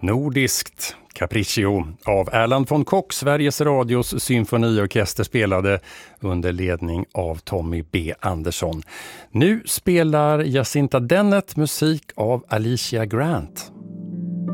Nordiskt Capriccio av Erland von Kock, Sveriges Radios symfoniorkester, spelade under ledning av Tommy B. Andersson. Nu spelar Jacinta Dennett musik av Alicia Grant.